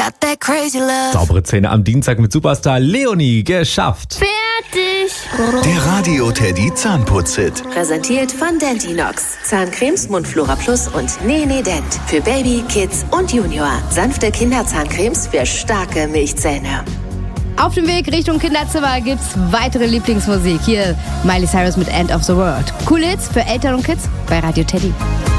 Got that crazy love. Saubere Zähne am Dienstag mit Superstar Leonie. Geschafft. Fertig. Der Radio Teddy Zahnputz-Hit. Präsentiert von Dentinox. Zahncremes, Mundflora Plus und Nee Dent. Für Baby, Kids und Junior. Sanfte Kinderzahncremes für starke Milchzähne. Auf dem Weg Richtung Kinderzimmer gibt's weitere Lieblingsmusik. Hier Miley Cyrus mit End of the World. Coole Hits für Eltern und Kids bei Radio Teddy.